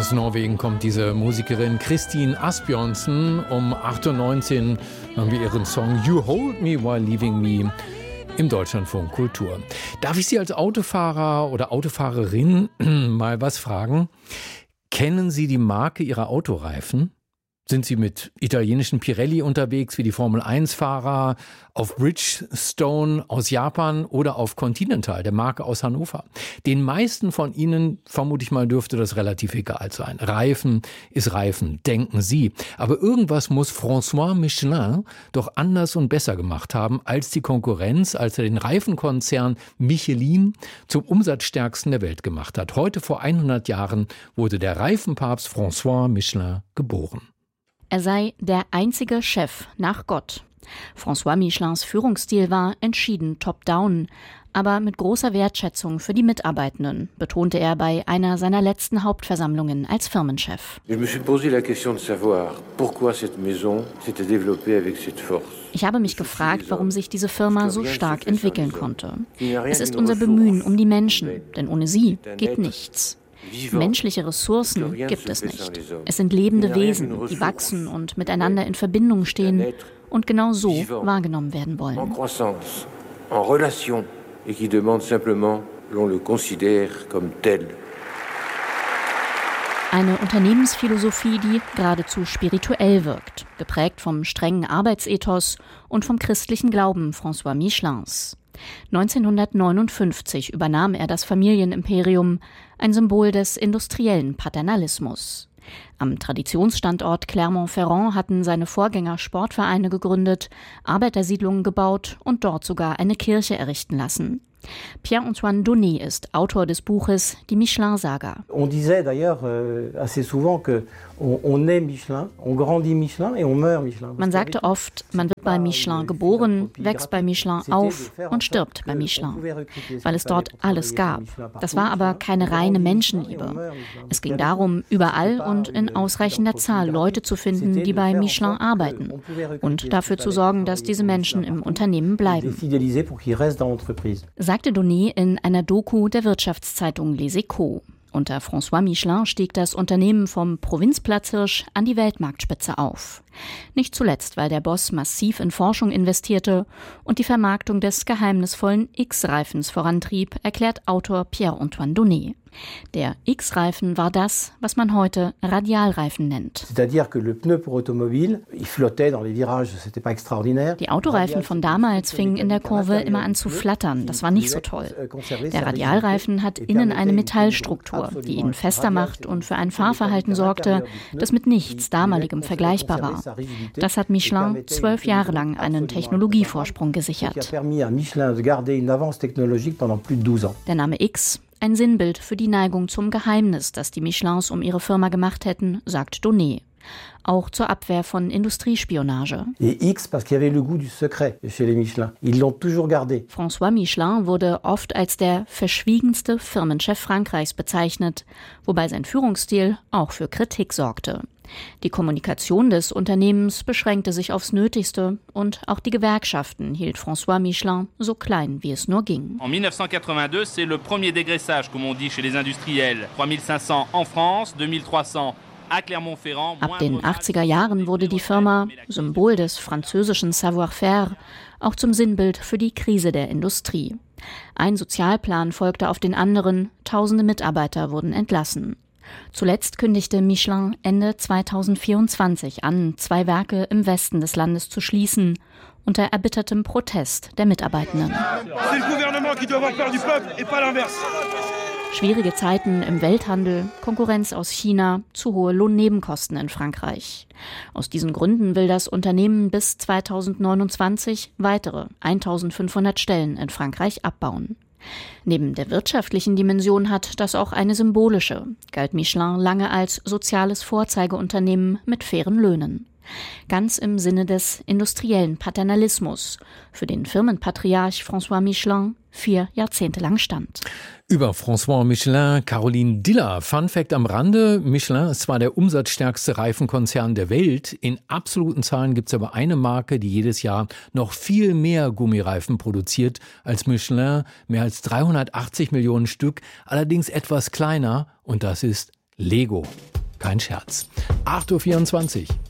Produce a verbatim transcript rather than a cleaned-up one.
Aus Norwegen kommt diese Musikerin Kristin Asbjørnsen. Um acht Uhr neunzehn haben wir ihren Song You Hold Me While Leaving Me im Deutschlandfunk Kultur. Darf ich Sie als Autofahrer oder Autofahrerin mal was fragen? Kennen Sie die Marke Ihrer Autoreifen? Sind Sie mit italienischen Pirelli unterwegs wie die Formel eins Fahrer, auf Bridgestone aus Japan oder auf Continental, der Marke aus Hannover? Den meisten von Ihnen, vermute ich mal, dürfte das relativ egal sein. Reifen ist Reifen, denken Sie. Aber irgendwas muss François Michelin doch anders und besser gemacht haben als die Konkurrenz, als er den Reifenkonzern Michelin zum umsatzstärksten der Welt gemacht hat. Heute vor hundert Jahren wurde der Reifenpapst François Michelin geboren. Er sei der einzige Chef nach Gott. François Michelins Führungsstil war entschieden top-down, aber mit großer Wertschätzung für die Mitarbeitenden, betonte er bei einer seiner letzten Hauptversammlungen als Firmenchef. Ich habe mich gefragt, warum sich diese Firma so stark entwickeln konnte. Es ist unser Bemühen um die Menschen, denn ohne sie geht nichts. Menschliche Ressourcen gibt es nicht. Es sind lebende Wesen, die wachsen und miteinander in Verbindung stehen und genau so wahrgenommen werden wollen. Eine Unternehmensphilosophie, die geradezu spirituell wirkt, geprägt vom strengen Arbeitsethos und vom christlichen Glauben François Michelins. neunzehnhundertneunundfünfzig übernahm er das Familienimperium, ein Symbol des industriellen Paternalismus. Am Traditionsstandort Clermont-Ferrand hatten seine Vorgänger Sportvereine gegründet, Arbeitersiedlungen gebaut und dort sogar eine Kirche errichten lassen. Pierre-Antoine Daunet ist Autor des Buches Die Michelin-Saga. On disait d'ailleurs euh, assez souvent que on, on est Michelin, on grandit Michelin et on meurt Michelin. Man sagte oft, man wird bei Michelin geboren, wächst bei Michelin auf und stirbt bei Michelin, weil es dort alles gab. Das war aber keine reine Menschenliebe. Es ging darum, überall und in ausreichender Zahl Leute zu finden, die bei Michelin arbeiten und dafür zu sorgen, dass diese Menschen im Unternehmen bleiben, sagte Daunet in einer Doku der Wirtschaftszeitung Les Echos. Unter François Michelin stieg das Unternehmen vom Provinzplatzhirsch an die Weltmarktspitze auf. Nicht zuletzt, weil der Boss massiv in Forschung investierte und die Vermarktung des geheimnisvollen X-Reifens vorantrieb, erklärt Autor Pierre-Antoine Daunet. Der X-Reifen war das, was man heute Radialreifen nennt. Die Autoreifen von damals fingen in der Kurve immer an zu flattern. Das war nicht so toll. Der Radialreifen hat innen eine Metallstruktur, die ihn fester macht und für ein Fahrverhalten sorgte, das mit nichts damaligem vergleichbar war. Das hat Michelin zwölf Jahre lang einen Technologievorsprung gesichert. Der Name X, ein Sinnbild für die Neigung zum Geheimnis, das die Michelins um ihre Firma gemacht hätten, sagt Daunet. Auch zur Abwehr von Industriespionage. François Michelin wurde oft als der verschwiegenste Firmenchef Frankreichs bezeichnet, wobei sein Führungsstil auch für Kritik sorgte. Die Kommunikation des Unternehmens beschränkte sich aufs Nötigste und auch die Gewerkschaften hielt François Michelin so klein, wie es nur ging. En dix-neuf-cent-quatre-vingt-deux, c'est le premier dégraissage, comme on dit chez les industriels. trois mille cinq cents en France, deux mille trois cents à Clermont-Ferrand. Ab den achtziger Jahren wurde die Firma, Symbol des französischen Savoir-faire, auch zum Sinnbild für die Krise der Industrie. Ein Sozialplan folgte auf den anderen, tausende Mitarbeiter wurden entlassen. Zuletzt kündigte Michelin Ende zweitausendvierundzwanzig an, zwei Werke im Westen des Landes zu schließen, unter erbittertem Protest der Mitarbeitenden. Schwierige Zeiten im Welthandel, Konkurrenz aus China, zu hohe Lohnnebenkosten in Frankreich. Aus diesen Gründen will das Unternehmen bis zweitausendneunundzwanzig weitere eintausendfünfhundert Stellen in Frankreich abbauen. Neben der wirtschaftlichen Dimension hat das auch eine symbolische, galt Michelin lange als soziales Vorzeigeunternehmen mit fairen Löhnen. Ganz im Sinne des industriellen Paternalismus, für den Firmenpatriarch François Michelin vier Jahrzehnte lang stand. Über François Michelin, Caroline Diller. Fun Fact am Rande: Michelin ist zwar der umsatzstärkste Reifenkonzern der Welt, in absoluten Zahlen gibt es aber eine Marke, die jedes Jahr noch viel mehr Gummireifen produziert als Michelin, mehr als dreihundertachtzig Millionen Stück, allerdings etwas kleiner, und das ist Lego. Kein Scherz. acht Uhr vierundzwanzig.